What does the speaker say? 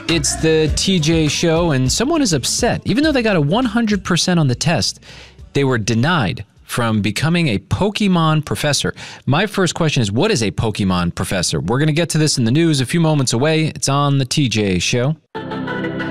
It's the TJ Show, and someone is upset. Even though they got a 100% on the test, they were denied from becoming a Pokemon professor. My first question is, what is a Pokemon professor? We're going to get to this in the news a few moments away. It's on the TJ Show.